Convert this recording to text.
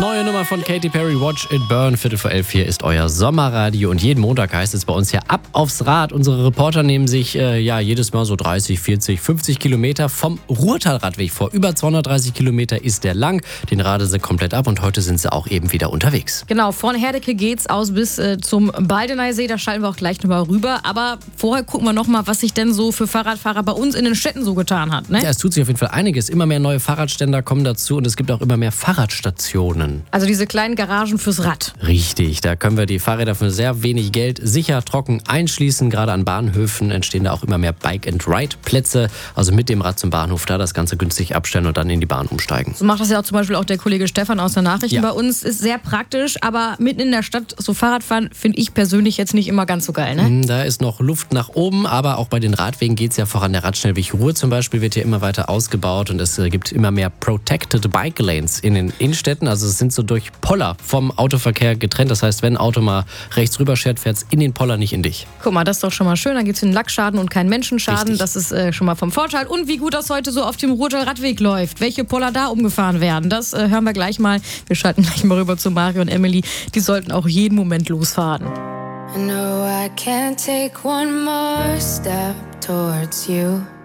Neue Nummer von Katy Perry, Watch It Burn, 11:15 hier ist euer Sommerradio und jeden Montag heißt es bei uns ja ab aufs Rad. Unsere Reporter nehmen sich jedes Mal so 30, 40, 50 Kilometer vom Ruhrtalradweg vor. Über 230 Kilometer ist der lang, den radeln sie komplett ab und heute sind sie auch eben wieder unterwegs. Genau, von Herdecke geht's aus bis zum Baldeneysee, da schalten wir auch gleich nochmal rüber. Aber vorher gucken wir nochmal, was sich denn so für Fahrradfahrer bei uns in den Städten so getan hat. Ne? Ja, es tut sich auf jeden Fall einiges. Immer mehr neue Fahrradständer kommen dazu und es gibt auch immer mehr Fahrradstationen. Also diese kleinen Garagen fürs Rad. Richtig, da können wir die Fahrräder für sehr wenig Geld sicher trocken einschließen. Gerade an Bahnhöfen entstehen da auch immer mehr Bike-and-Ride-Plätze. Also mit dem Rad zum Bahnhof da das Ganze günstig abstellen und dann in die Bahn umsteigen. So macht das ja auch zum Beispiel auch der Kollege Stefan aus der Nachrichten. Ja. Bei uns ist sehr praktisch, aber mitten in der Stadt so Fahrradfahren finde ich persönlich jetzt nicht immer ganz so geil. Ne? Da ist noch Luft nach oben, aber auch bei den Radwegen geht es ja voran. Der Radschnellweg Ruhr zum Beispiel wird hier immer weiter ausgebaut und es gibt immer mehr Protected Bike Lanes in den Innenstädten. Also es sind so durch Poller vom Autoverkehr getrennt. Das heißt, wenn ein Auto mal rechts rüber schert, fährt es in den Poller, nicht in dich. Guck mal, das ist doch schon mal schön. Dann gibt es einen Lackschaden und keinen Menschenschaden. Richtig. Das ist schon mal vom Vorteil. Und wie gut das heute so auf dem Ruhrtal-Radweg läuft. Welche Poller da umgefahren werden, das hören wir gleich mal. Wir schalten gleich mal rüber zu Mario und Emily. Die sollten auch jeden Moment losfahren. I know I can't take one more step towards you.